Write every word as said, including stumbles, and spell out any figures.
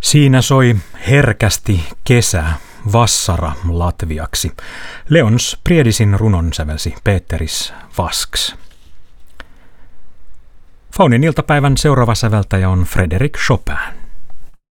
Siinä soi herkästi kesä, vassara latviaksi. Leons Priedisin runon sävelsi Peteris Vasks. Faunin iltapäivän seuraava säveltäjä on Frédéric Chopin.